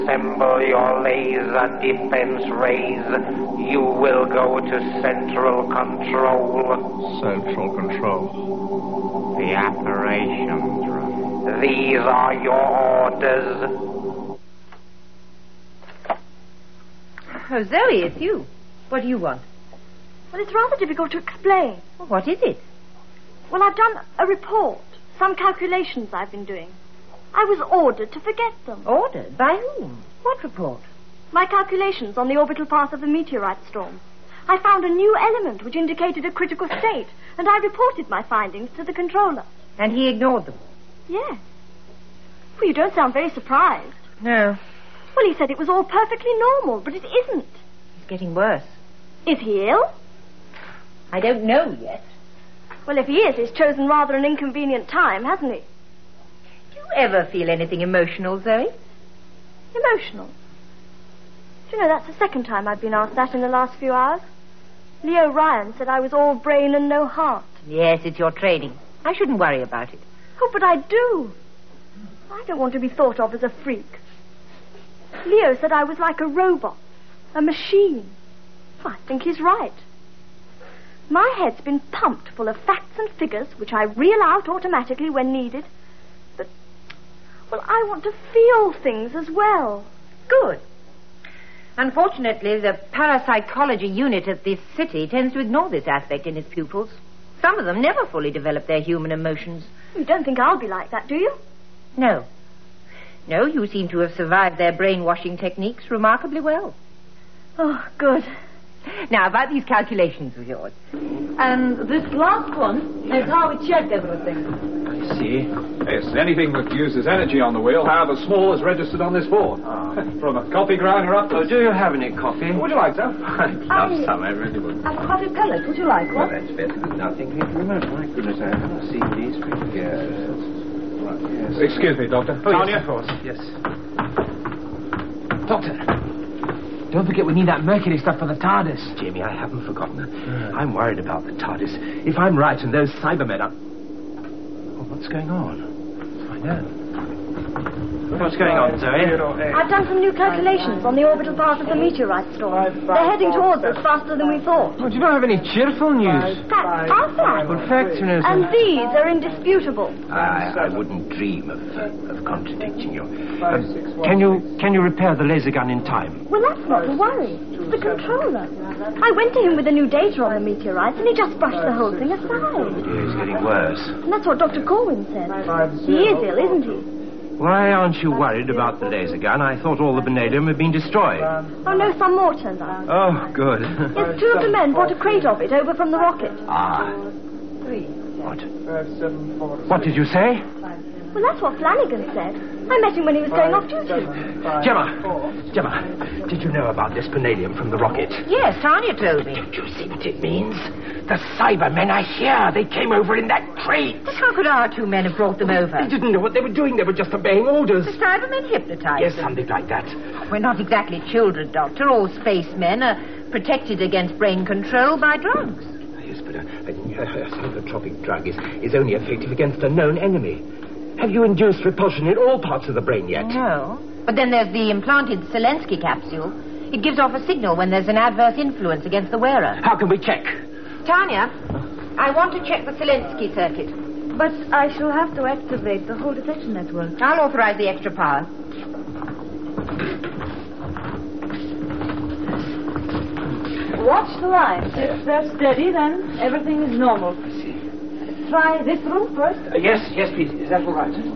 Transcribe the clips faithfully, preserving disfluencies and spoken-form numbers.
Assemble your laser defense rays. You will go to Central Control. Central Control. The operations room. These are your orders. Oh, Zoe, it's you. What do you want? Well, it's rather difficult to explain. Well, what is it? Well, I've done a report. Some calculations I've been doing. I was ordered to forget them. Ordered? By whom? What report? My calculations on the orbital path of the meteorite storm. I found a new element which indicated a critical state, and I reported my findings to the controller. And he ignored them? Yes. Well, you don't sound very surprised. No. Well, he said it was all perfectly normal, but it isn't. It's getting worse. Is he ill? I don't know yet. Well, if he is, he's chosen rather an inconvenient time, hasn't he? Do you ever feel anything emotional, Zoe? Emotional? Do you know, that's the second time I've been asked that in the last few hours. Leo Ryan said I was all brain and no heart. Yes, it's your training. I shouldn't worry about it. Oh, but I do. I don't want to be thought of as a freak. Leo said I was like a robot, a machine. Well, I think he's right. My head's been pumped full of facts and figures, which I reel out automatically when needed. But, well, I want to feel things as well. Good. Unfortunately, the parapsychology unit at this city tends to ignore this aspect in its pupils. Some of them never fully develop their human emotions. You don't think I'll be like that, do you? No. No, you seem to have survived their brainwashing techniques remarkably well. Oh, good. Now, about these calculations of yours. And this last one is how we check everything. I see. Yes, anything that uses energy on the wheel, however small, is registered on this board. Oh. From a coffee grinder up to... Oh, do you have any coffee? Would you like some? I'd love I- some, I really would. And coffee pellets, would you like Well, one? that's better than nothing. Thank you very much. My goodness, I haven't seen these figures. Right, yes. Excuse me, Doctor. Oh, Tanya? yes, of course. Yes. Doctor, don't forget we need that mercury stuff for the TARDIS. Jamie, I haven't forgotten it. I'm worried about the TARDIS. If I'm right and those Cybermen are... Oh, what's going on? I know. What's going on, Zoe? I've done some new calculations on the orbital path of the meteorite storm. They're heading towards us faster than we thought. Oh, do you not have any cheerful news? Facts are facts. Well, facts, you know. And these are indisputable. I, I wouldn't dream of, uh, of contradicting you. Um, can you can you repair the laser gun in time? Well, that's not to worry. It's the controller. I went to him with the new data on the meteorites, and he just brushed the whole thing aside. Yeah, it's getting worse. And that's what Doctor Corwin said. He is ill, isn't he? Why aren't you worried about the laser gun? I thought all the vanadium had been destroyed. Oh, no, some more turned up. Oh, good. Yes, two of the men brought a crate of it over from the rocket. Ah. Three. What? What did you say? Well, that's what Flanagan said. I met him when he was going off duty. Gemma, Gemma, did you know about this vanadium from the rocket? Yes, Tanya told me. Don't you see what it means? The Cybermen are here. They came over in that crate. But how could our two men have brought them over? They didn't know what they were doing. They were just obeying orders. The Cybermen hypnotized Yes, them. something like that. We're not exactly children, Doctor. All spacemen are protected against brain control by drugs. Yes, but a, a, a psychotropic drug is, is only effective against a known enemy. Have you induced repulsion in all parts of the brain yet? No. But then there's the implanted Zelensky capsule. It gives off a signal when there's an adverse influence against the wearer. How can we check? Tanya, I want to check the Zelensky circuit. But I shall have to activate the whole detection network. I'll authorize the extra power. Watch the lines. If they're steady, then everything is normal. Try this room first. Uh, yes, yes, please. Is that all right? Uh,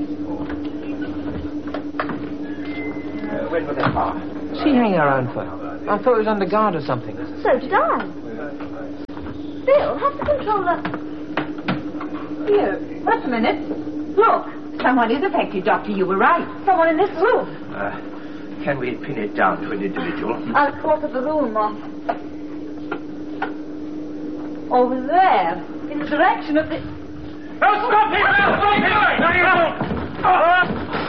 when will that power? What's he hanging around for? I thought he was under guard or something. So did I. Bill, have the controller... Here, wait a minute. Look, Someone is affected, Doctor. You were right. someone in this room. Uh, can we pin it down to an individual? I'll quarter the room off. Over there, in the direction of the... Oh, stop it! Stop it! No, you don't!